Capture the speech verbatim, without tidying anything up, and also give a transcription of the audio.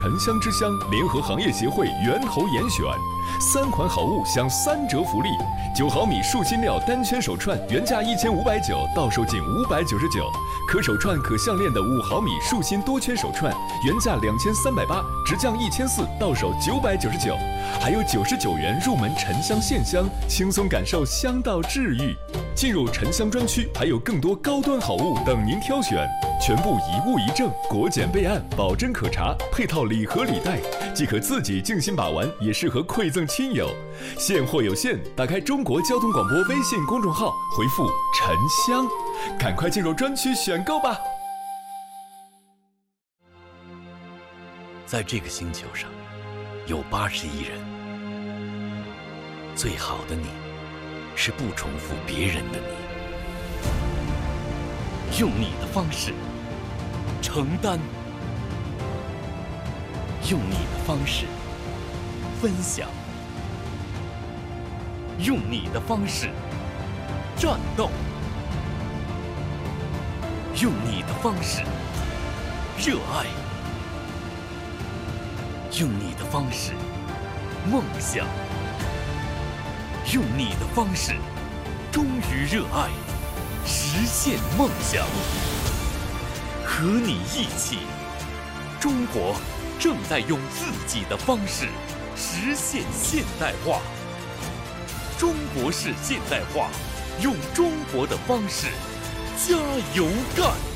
沉香之乡联合行业协会源头严选，三款好物享三折福利：九毫米树心料单圈手串原价一千五百九，到手仅五百九十九；可手串可项链的五毫米树心多圈手串原价两千三百八，直降一千四，到手九百九十九。还有九十九元入门沉香线香，轻松感受香到治愈。进入沉香专区，还有更多高端好物等您挑选，全部一物一证，国检备案，保真可查，配套礼盒礼袋，既可自己静心把玩，也适合馈赠亲友。现货有限，打开中国交通广播微信公众号，回复沉香，赶快进入专区选购吧。 在这个星球上，有八十亿人，最好的你，是不重复别人的你，用你的方式承担，用你的方式分享，用你的方式战斗，用你的方式热爱，用你的方式梦想，用你的方式忠于热爱，实现梦想。和你一起，中国正在用自己的方式实现现代化。中国式现代化，用中国的方式加油干！